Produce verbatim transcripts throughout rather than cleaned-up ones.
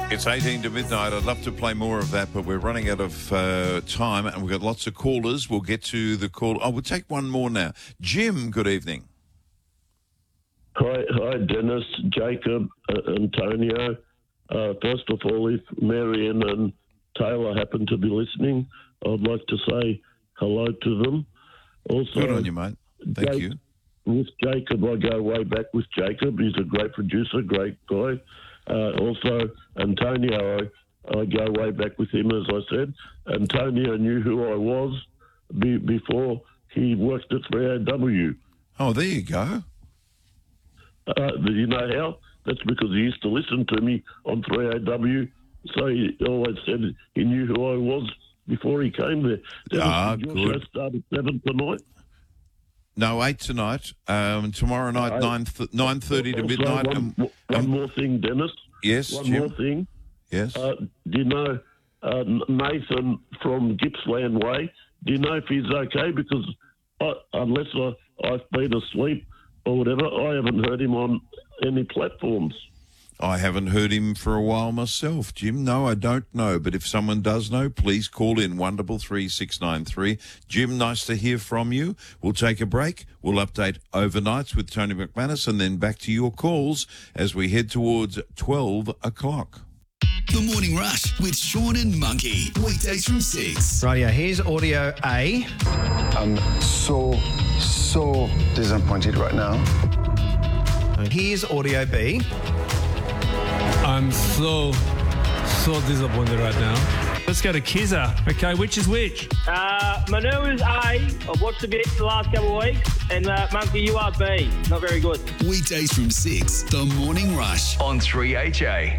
It's eighteen to midnight. I'd love to play more of that, but we're running out of uh, time and we've got lots of callers. We'll get to the call. Oh, we'll take one more now. Jim, good evening. Hi, hi, Dennis, Jacob, uh, Antonio. Uh, first of all, if Marion and Taylor happen to be listening, I'd like to say hello to them. Also, Good on you, mate. Thank Jake, you. With Jacob, I go way back with Jacob. He's a great producer, great guy. Uh, also, Antonio, I, I go way back with him, as I said. Antonio knew who I was be, before he worked at three A W. Oh, there you go. Uh, do you know how? That's because he used to listen to me on three A W, so he always said he knew who I was before he came there. Dennis, Ah, did your good. show start at seven tonight? No, eight tonight. Um, tomorrow night, Uh, nine th- nine thirty to Also, midnight. One, Um, one um, more thing, Dennis. yes, One Jim. more thing. Yes. Uh, do you know uh, Nathan from Gippsland Way? Do you know if he's okay? Because I, unless I, I've been asleep or whatever, I haven't heard him on any platforms. I haven't heard him for a while myself, Jim. No, I don't know. But if someone does know, please call in one double three six nine three. Jim, nice to hear from you. We'll take a break. We'll update overnights with Tony McManus and then back to your calls as we head towards twelve o'clock. The Morning Rush with Sean and Monkey. Weekdays from six. Rightio, here's audio A. I'm so, so disappointed right now. And here's audio B. I'm so, so disappointed right now. Let's go to Kizza. Okay, which is which? Uh, Manu is A. I've watched a bit the last couple of weeks. And uh, Monkey, you are B. Not very good. Weekdays from six. The Morning Rush on three H A.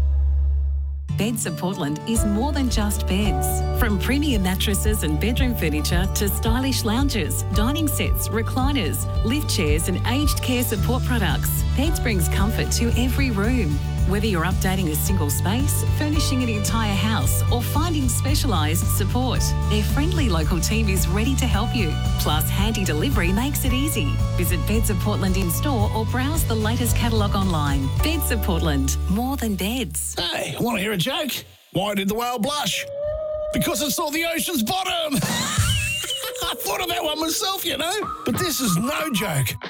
Beds of Portland is more than just beds. From premium mattresses and bedroom furniture to stylish lounges, dining sets, recliners, lift chairs and aged care support products, Beds brings comfort to every room. Whether you're updating a single space, furnishing an entire house or finding specialised support, their friendly local team is ready to help you. Plus, handy delivery makes it easy. Visit Beds of Portland in store or browse the latest catalogue online. Beds of Portland, more than beds. Hey, want to hear a joke? Why did the whale blush? Because it saw the ocean's bottom. I thought of that one myself, you know. But this is no joke.